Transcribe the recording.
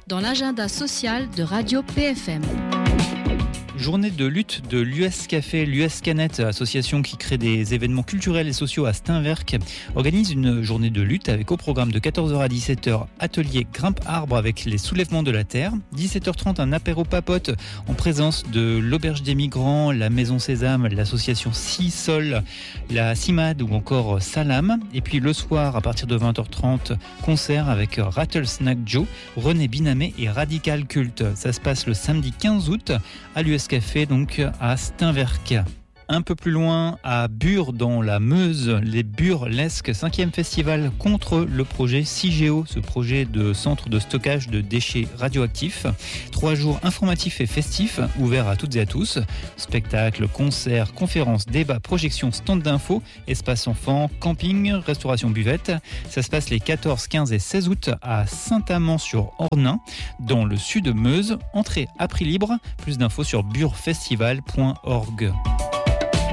dans l'agenda social de Radio PFM. Journée de lutte de l'US Café, l'US Canette, association qui crée des événements culturels et sociaux à Steinwerk, organise une journée de lutte avec au programme de 14h à 17h, atelier grimpe-arbre avec les soulèvements de la terre, 17h30 un apéro papote en présence de l'Auberge des Migrants, la Maison Sésame, l'association Sol, la CIMAD ou encore Salam, et puis le soir à partir de 20h30, concert avec Rattlesnake Joe, René Binamé et Radical Cult. Ça se passe le samedi 15 août à l'US Café, donc à Steinwerk. Un peu plus loin, à Bure, dans la Meuse, les Burlesques 5e festival contre le projet CIGEO, ce projet de centre de stockage de déchets radioactifs. 3 jours informatifs et festifs, ouverts à toutes et à tous. Spectacles, concerts, conférences, débats, projections, stands d'infos, espace enfants, camping, restauration buvette. Ça se passe les 14, 15 et 16 août à Saint-Amand-sur-Ornain, dans le sud de Meuse. Entrée à prix libre. Plus d'infos sur burefestival.org.